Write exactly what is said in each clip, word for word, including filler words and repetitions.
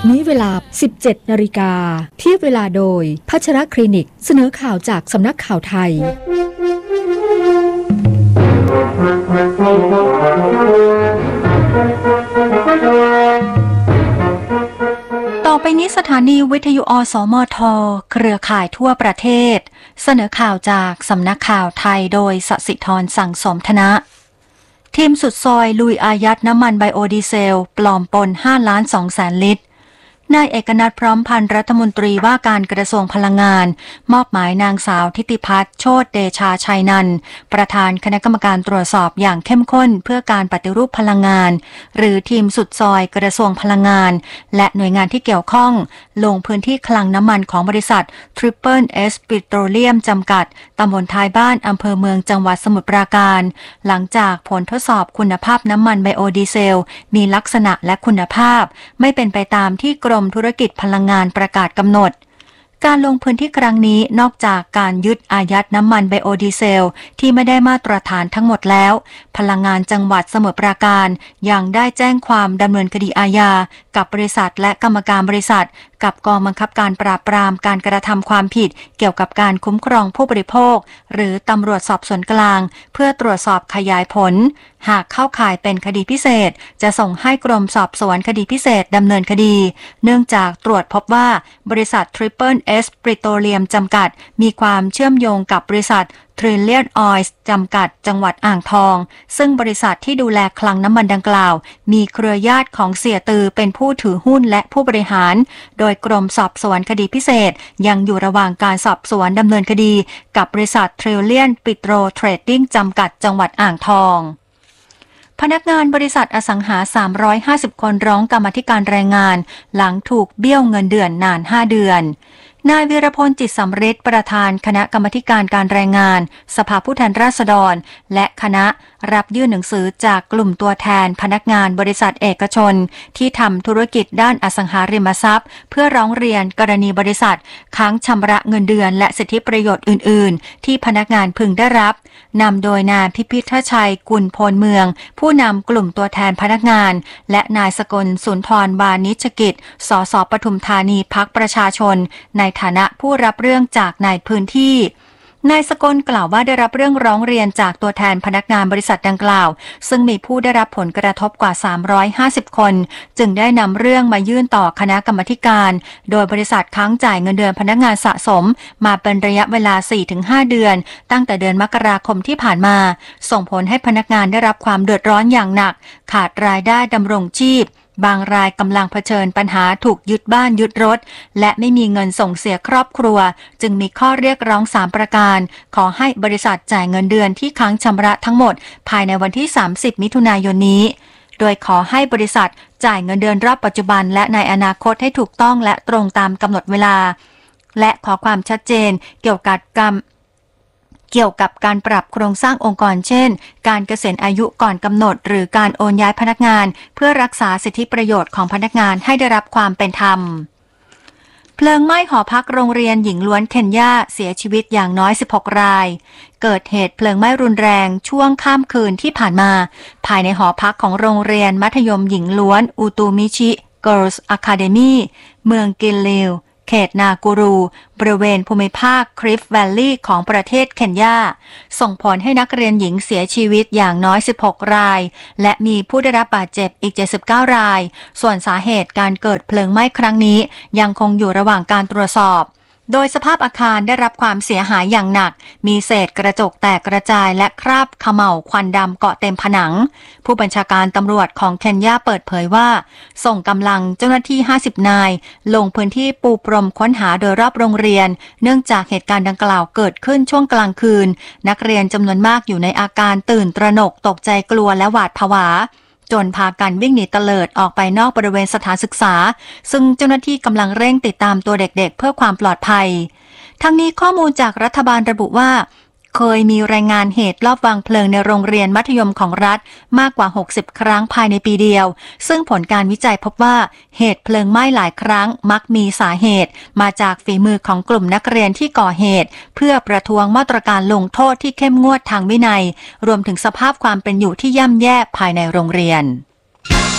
นี้เวลา สิบเจ็ดนาฬิกา เทียบเวลาโดยพัชรคลินิกเสนอข่าวจากสำนักข่าวไทยต่อไปนี้สถานีวิทยุอสมทเครือข่ายทั่วประเทศเสนอข่าวจากสำนักข่าวไทยโดยสศิธรสั่งสมธนะทีมสุดซอยลุยอายัดน้ำมันไบโอดีเซลปลอมปนห้าล้านสองแสนลิตรนายเอกนัทพร้อมพันธ์รัฐมนตรีว่าการกระทรวงพลังงานมอบหมายนางสาวทิติพัฒน์โชติเดชาชัยนันท์ประธานคณะกรรมการตรวจสอบอย่างเข้มข้นเพื่อการปฏิรูปพลังงานหรือทีมสุดซอยกระทรวงพลังงานและหน่วยงานที่เกี่ยวข้องลงพื้นที่คลังน้ำมันของบริษัท Triple S Petroleum จำกัดตำบลท้ายบ้านอำเภอเมืองจังหวัดสมุทรปราการหลังจากผลทดสอบคุณภาพน้ำมันไบโอดีเซลมีลักษณะและคุณภาพไม่เป็นไปตามที่กรมธุรกิจพลังงานประกาศกำหนดการลงพื้นที่ครั้งนี้นอกจากการยึดอายัดน้ำมันไบโอดีเซลที่ไม่ได้มาตรฐานทั้งหมดแล้วพลังงานจังหวัดสมุทรปราการยังได้แจ้งความดำเนินคดีอาญากับบริษัทและกรรมการบริษัทกับกองบังคับการปราบปรามการกระทำความผิดเกี่ยวกับการคุ้มครองผู้บริโภคหรือตำรวจสอบสวนกลางเพื่อตรวจสอบขยายผลหากเข้าข่ายเป็นคดีพิเศษจะส่งให้กรมสอบสวนคดีพิเศษดำเนินคดีเนื่องจากตรวจพบว่าบริษัท Triple S Petroleum จำกัดมีความเชื่อมโยงกับบริษัท Trillion Oil จำกัดจังหวัดอ่างทองซึ่งบริษัทที่ดูแลคลังน้ำมันดังกล่าวมีเครือญาติของเสียตือเป็นผู้ถือหุ้นและผู้บริหารโดยกรมสอบสวนคดีพิเศษยังอยู่ระหว่างการสอบสวนดำเนินคดีกับบริษัท Trillion Petro Trading จำกัดจังหวัดอ่างทองพนักงานบริษัทอสังหาสามร้อยห้าสิบคนร้องกรรมาธิการแรงงานหลังถูกเบี้ยวเงินเดือนนานห้าเดือนนายวีรพลจิตสำริดประธานคณะกรรมาธิการการแรงงานสภาผู้แทนราษฎรและคณะรับยื่นหนังสือจากกลุ่มตัวแทนพนักงานบริษัทเอกชนที่ทำธุรกิจด้านอสังหาริมทรัพย์เพื่อร้องเรียนกรณีบริษัทค้างชำระเงินเดือนและสิทธิประโยชน์อื่นๆที่พนักงานพึงได้รับนำโดยนายพิพิธชัยกุลพลเมืองผู้นำกลุ่มตัวแทนพนักงานและนายสกลสุนทรวานิชกิจสสปทุมธานีพรรคประชาชนในฐานะผู้รับเรื่องจากในพื้นที่นายสกลกล่าวว่าได้รับเรื่องร้องเรียนจากตัวแทนพนักงานบริษัทดังกล่าวซึ่งมีผู้ได้รับผลกระทบกว่าสามร้อยห้าสิบคนจึงได้นำเรื่องมายื่นต่อคณะกรรมาธิการโดยบริษัทค้างจ่ายเงินเดือนพนักงานสะสมมาเป็นระยะเวลา สี่ถึงห้า เดือนตั้งแต่เดือนมกราคมที่ผ่านมาส่งผลให้พนักงานได้รับความเดือดร้อนอย่างหนักขาดรายได้ดำรงชีพบางรายกำลังเผชิญปัญหาถูกยึดบ้านยึดรถและไม่มีเงินส่งเสียครอบครัวจึงมีข้อเรียกร้องสามประการขอให้บริษัทจ่ายเงินเดือนที่ค้างชำระทั้งหมดภายในวันที่สามสิบมิถุนายนนี้โดยขอให้บริษัทจ่ายเงินเดือนรอบปัจจุบันและในอนาคตให้ถูกต้องและตรงตามกำหนดเวลาและขอความชัดเจนเกี่ยวกับกรรมเกี่ยวกับการปรับโครงสร้างองค์กรเช่นการเกษียณอายุก่อนกำหนดหรือการโอนย้ายพนักงานเพื่อรักษาสิทธิประโยชน์ของพนักงานให้ได้รับความเป็นธรรมเพลิงไหม้หอพักโรงเรียนหญิงล้วนเคนยาเสียชีวิตอย่างน้อยสิบหกรายเกิดเหตุเพลิงไหม้รุนแรงช่วงค่ำคืนที่ผ่านมาภายในหอพักของโรงเรียนมัธยมหญิงล้วนอุตูมิชิ Girls Academy เมืองกิลลิวเขตนากูรูบริเวณภูมิภาคคริฟต์แวลลีย์ของประเทศเคนยาส่งผลให้นักเรียนหญิงเสียชีวิตอย่างน้อยสิบหกรายและมีผู้ได้รับบาดเจ็บอีกเจ็ดสิบเก้ารายส่วนสาเหตุการเกิดเพลิงไหม้ครั้งนี้ยังคงอยู่ระหว่างการตรวจสอบโดยสภาพอาคารได้รับความเสียหายอย่างหนักมีเศษกระจกแตกกระจายและคราบเขม่าวควันดำเกาะเต็มผนังผู้บัญชาการตำรวจของเคนยาเปิดเผยว่าส่งกำลังเจ้าหน้าที่ห้าสิบนายลงพื้นที่ปูพรมค้นหาโดยรอบโรงเรียนเนื่องจากเหตุการณ์ดังกล่าวเกิดขึ้นช่วงกลางคืนนักเรียนจำนวนมากอยู่ในอาการตื่นตระหนกตกใจกลัวและหวาดผวาจนพากันวิ่งหนีเตลิดออกไปนอกบริเวณสถานศึกษาซึ่งเจ้าหน้าที่กำลังเร่งติดตามตัวเด็กๆเพื่อความปลอดภัยทั้งนี้ข้อมูลจากรัฐบาลระบุว่าเคยมีรายงานเหตุลอบวางเพลิงในโรงเรียนมัธยมของรัฐมากกว่าหกสิบครั้งภายในปีเดียวซึ่งผลการวิจัยพบว่าเหตุเพลิงไหม้หลายครั้งมักมีสาเหตุมาจากฝีมือของกลุ่มนักเรียนที่ก่อเหตุเพื่อประท้วงมาตรการลงโทษที่เข้มงวดทางวินัยรวมถึงสภาพความเป็นอยู่ที่ย่ำแย่ภายในโรงเรียน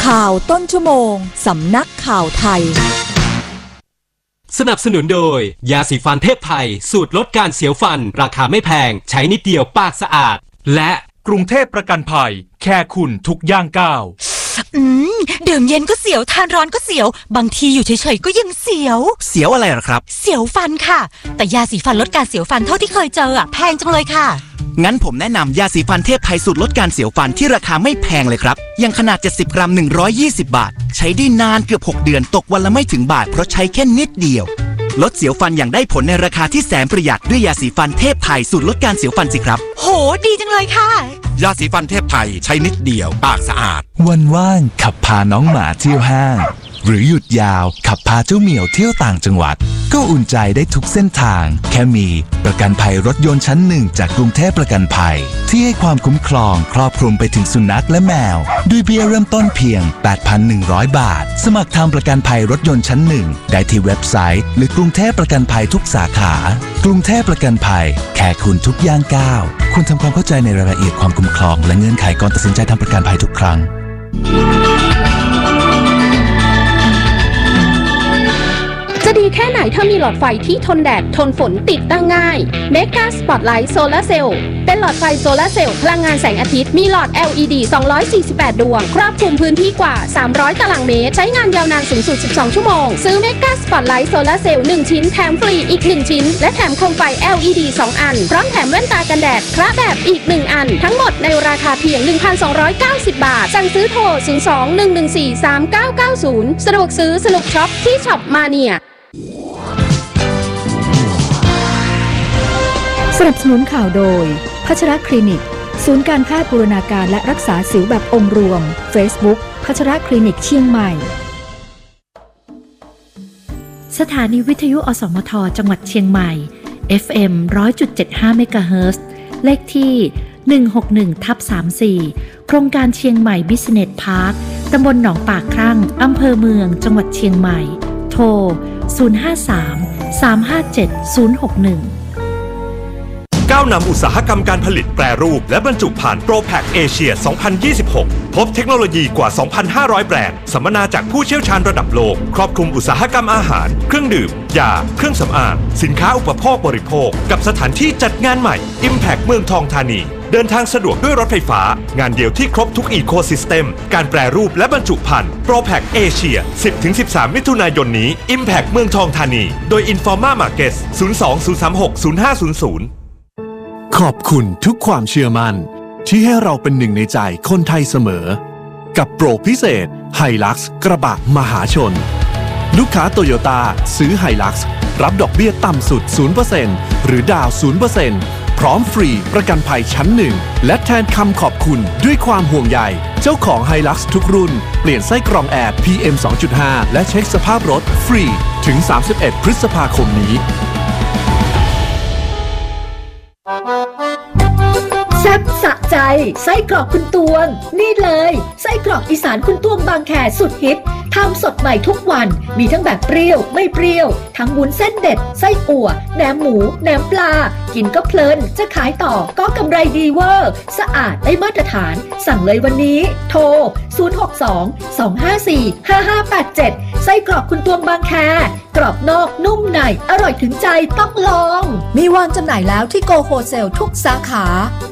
ข่าวต้นชั่วโมงสำนักข่าวไทยสนับสนุนโดยยาสีฟันเทพไทยสูตรลดการเสียวฟันราคาไม่แพงใช้นิดเดียวปากสะอาดและกรุงเทพประกันภัยแค่คุณทุกย่างก้าวอืมดื่มเย็นก็เสียวทานร้อนก็เสียวบางทีอยู่เฉยๆก็ยังเสียวเสียวอะไรหรอครับเสียวฟันค่ะแต่ยาสีฟันลดการเสียวฟันเท่าที่เคยเจออ่ะแพงจังเลยค่ะงั้นผมแนะนำยาสีฟันเทพไทยสูตรลดการเสียวฟันที่ราคาไม่แพงเลยครับยังขนาดเจ็ดสิบกรัมหนึ่งร้อยยี่สิบบาทใช้ได้นานเกือบหกเดือนตกวันละไม่ถึงบาทเพราะใช้แค่นิดเดียวลดเสียวฟันอย่างได้ผลในราคาที่แสนประหยัดด้วยยาสีฟันเทพไทยสูตรลดการเสียวฟันสิครับโหดีจังเลยค่ะยาสีฟันเทพไทยใช้นิดเดียวปากสะอาดวันว่างขับพาน้องหมาเที่ยวห้างหรือหยุดยาวขับพาเจ้าเหมียวเที่ยวต่างจังหวัดก็อุ่นใจได้ทุกเส้นทางแค่มีประกันภัยรถยนต์ชั้นหนึ่งจากกรุงเทพประกันภัยที่ให้ความคุ้มครองครอบคลุมไปถึงสุนัขและแมวด้วยเบี้ยเริ่มต้นเพียง แปดพันหนึ่งร้อย บาทสมัครทำประกันภัยรถยนต์ชั้นหนึ่งได้ที่เว็บไซต์หรือกรุงเทพประกันภัยทุกสาขากรุงเทพประกันภัยแค่คุณทุกย่างก้าวควรทำความเข้าใจในรายละเอียดความคุ้มครองและเงื่อนไขก่อนตัดสินใจทำประกันภัยทุกครั้งจะดีแค่ไหนถ้ามีหลอดไฟที่ทนแดดทนฝนติดตั้งง่าย Mega Spotlight Solar Cell เป็นหลอดไฟโซลาร์เซลล์พลังงานแสงอาทิตย์มีหลอด แอล อี ดี สองร้อยสี่สิบแปด ดวงครอบคลุมพื้นที่กว่าสามร้อยตารางเมตรใช้งานยาวนานสูงสุดสิบสองชั่วโมงซื้อ Mega Spotlight Solar Cell หนึ่งชิ้นแถมฟรีอีกหนึ่งชิ้นและแถมโคมไฟ แอล อี ดี สองอันพร้อมแถมแว่นตากันแดดพระแบบอีกหนึ่งอันทั้งหมดในราคาเพียง หนึ่งพันสองร้อยเก้าสิบ บาทสั่งซื้อโทรศูนย์ สอง หนึ่ง หนึ่ง สี่ สาม เก้า เก้า ศูนย์สะดวกซื้อสนุกช็อปที่ช็อปมาเนียสนับสนุนข่าวโดยพัชรคลินิกศูนย์การแพทย์บูรณาการและรักษาสิวแบบองค์รวม Facebook พัชรคลินิกเชียงใหม่สถานีวิทยุอสมทจังหวัดเชียงใหม่ เอฟ เอ็ม หนึ่งร้อยจุดเจ็ดห้า เมกะเฮิรตซ์ เลขที่ หนึ่งหกหนึ่ง ทับ สามสี่ โครงการเชียงใหม่บิสเนสพาร์ค ตำบลหนองปากครั่ง อำเภอเมือง จังหวัดเชียงใหม่ โทร ศูนย์ ห้า สาม สาม ห้า เจ็ด ศูนย์ หก หนึ่งก้าวนำอุตสาหกรรมการผลิตแปรรูปและบรรจุภัณฑ์โปรแพคเอเชีย สองพันยี่สิบหก พบเทคโนโลยีกว่า สองพันห้าร้อย แบรนด์สัมมนาจากผู้เชี่ยวชาญระดับโลกครอบคลุมอุตสาหกรรมอาหารเครื่องดื่มยาเครื่องสำอางสินค้าอุปโภคบริโภคกับสถานที่จัดงานใหม่ Impact เมืองทองธานีเดินทางสะดวกด้วยรถไฟฟ้างานเดียวที่ครบทุกอีโคซิสเต็มการแปรรูปและบรรจุภัณฑ์โปรแพคเอเชีย สิบถึงสิบสาม มิถุนายนนี้ Impact เมืองทองธานีโดย Informa Markets ศูนย์ สอง ศูนย์ สาม หก ศูนย์ ห้า ศูนย์ ศูนย์ขอบคุณทุกความเชื่อมั่นที่ให้เราเป็นหนึ่งในใจคนไทยเสมอกับโปรพิเศษ Hilux กระบะมหาชนลูกค้าโตโยต้าซื้อ Hilux รับดอกเบี้ยต่ำสุด ศูนย์เปอร์เซ็นต์ หรือดาว ศูนย์เปอร์เซ็นต์ พร้อมฟรีประกันภัยชั้นหนึ่งและแทนคำขอบคุณด้วยความห่วงใยเจ้าของ Hilux ทุกรุ่นเปลี่ยนไส้กรองแอร์ พี เอ็ม สองจุดห้า และเช็คสภาพรถฟรีถึงสามสิบเอ็ดพฤษภาคมนี้แซ่บสะใจไส้กรอกคุณตวงนี่เลยไส้กรอกอีสานคุณตวงบางแคสุดฮิตทำสดใหม่ทุกวันมีทั้งแบบเปรี้ยวไม่เปรี้ยวทั้งวุ้นเส้นเด็ดไส้อั่วแหนมหมูแหนมปลากินก็เพลินจะขายต่อก็กำไรดีเวอร์สะอาดได้มาตรฐานสั่งเลยวันนี้โทรศูนย์ หก สอง สอง ห้า สี่ ห้า ห้า แปด เจ็ดไส้กรอกคุณตวงบางแคกรอบนอกนุ่มในอร่อยถึงใจต้องลองมีวางจำหน่ายแล้วที่โกโฮเซลทุกสาขา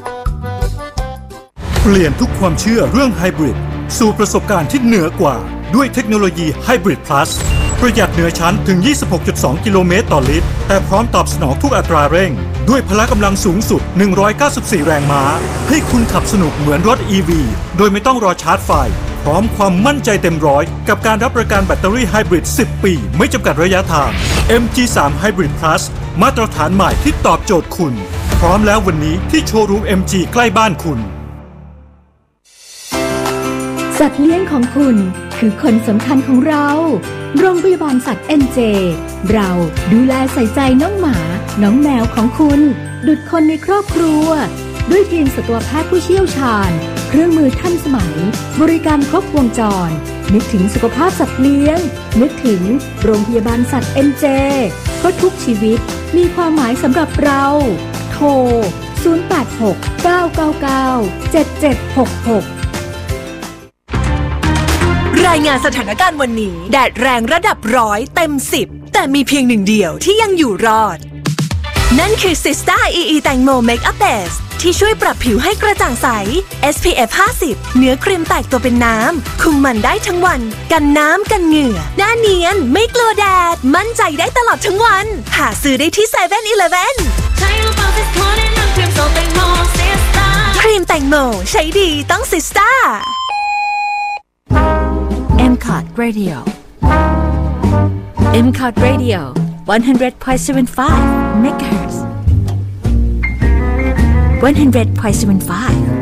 เปลี่ยนทุกความเชื่อเรื่องไฮบริดสู่ประสบการณ์ที่เหนือกว่าด้วยเทคโนโลยี Hybrid Plus ประหยัดเหนือชั้นถึง ยี่สิบหกจุดสอง กิโลเมตรต่อลิตรแต่พร้อมตอบสนองทุกอัตราเร่งด้วยพละกำลังสูงสุดหนึ่งร้อยเก้าสิบสี่แรงม้าให้คุณขับสนุกเหมือนรถ อี วี โดยไม่ต้องรอชาร์จไฟพร้อมความมั่นใจเต็มร้อยกับการรับประกันแบตเตอรี่ไฮบริดสิบปีไม่จำกัดระยะทาง เอ็ม จี สาม Hybrid Plus มาตรฐานใหม่ที่ตอบโจทย์คุณพร้อมแล้ววันนี้ที่โชว์รูม เอ็ม จี ใกล้บ้านคุณสัตว์เลี้ยงของคุณคือคนสำคัญของเราโรงพยาบาลสัตว์ เอ็น เจ เราดูแลใส่ใจน้องหมาน้องแมวของคุณดุจคนในครอบครัวด้วยทีมสัตวแพทย์ผู้เชี่ยวชาญเครื่องมือทันสมัยบริการครบวงจรนึกถึงสุขภาพสัตว์เลี้ยงนึกถึงโรงพยาบาลสัตว์ เอ็น เจ เพราะทุกชีวิตมีความหมายสำหรับเราโทรศูนย์ แปด หก เก้า เก้า เก้า เจ็ด เจ็ด หก หกรายงานสถานการณ์วันนี้แดดแรงระดับร้อยเต็มสิบแต่มีเพียงหนึ่งเดียวที่ยังอยู่รอดนั่นคือ Sista อี อี แตงโม Makeup Base ที่ช่วยปรับผิวให้กระจ่างใส เอส พี เอฟ ห้าสิบ เนื้อครีมแตกตัวเป็นน้ำคุมมันได้ทั้งวันกันน้ำกันเหงื่อหน้าเนียนไม่กลัวแดดมั่นใจได้ตลอดทั้งวันหาซื้อได้ที่ เซเว่น อีเลฟเว่น ครีมแตงโมใช้ดีต้อง Sista M C O T Radio M C O T Radio one hundred point seven five megahertz one hundred point seven five